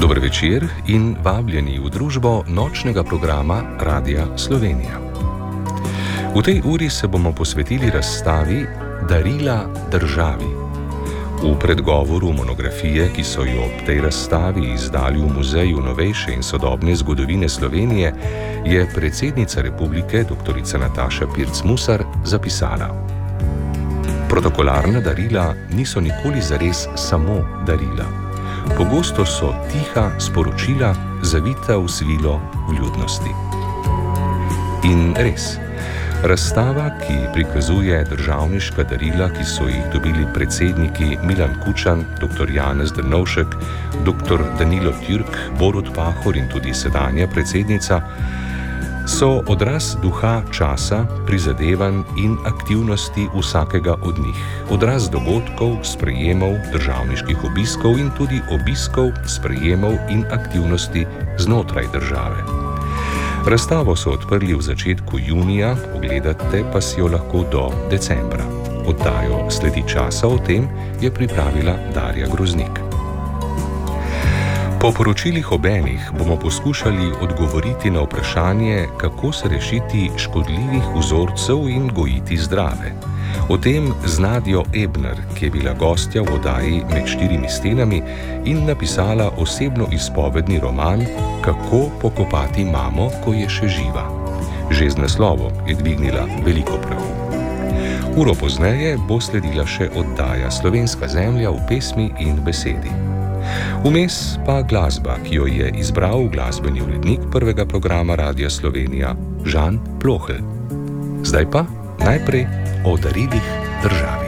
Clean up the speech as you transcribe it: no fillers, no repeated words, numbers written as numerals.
Dober večer in vabljeni v družbo nočnega programa Radia Slovenija. V tej uri se bomo posvetili razstavi Darila državi. V predgovoru monografije, ki so jo ob tej razstavi izdali v Muzeju novejše in sodobne zgodovine Slovenije, je predsednica republike, dr. Nataša Pirc Musar, zapisala: Protokolarna darila niso nikoli zares samo darila. Pogosto so tiha sporočila, zavita v svilo vljudnosti. In res, razstava, ki prikazuje državniška darila, ki so jih dobili predsedniki Milan Kučan, dr. Janez Drnovšek, dr. Danilo Türk, Borut Pahor in tudi sedanja predsednica, so odraz duha časa, prizadevanj in aktivnosti vsakega od njih. Odraz dogodkov, sprejemov, državniških obiskov in tudi obiskov, sprejemov in aktivnosti znotraj države. Razstavo so odprli v začetku junija, ogledate pa si jo lahko do decembra. Oddajo Sledi časa o tem je pripravila Darja Groznik. Po poročilih obenih bomo poskušali odgovoriti na vprašanje, kako se rešiti škodljivih vzorcev in gojiti zdrave. O tem z Nadjo Ebner, ki je bila gostja v oddaji Med štirimi stenami in napisala osebno izpovedni roman Kako pokopati mamo, ko je še živa. Že z naslovom je dvignila veliko prahu. Uro pozneje bo sledila še oddaja Slovenska zemlja v pesmi in besedi. Vmes pa glasba, ki jo je izbral glasbeni urednik prvega programa Radia Slovenija, Žan Plohelj. Zdaj pa najprej o darilih države.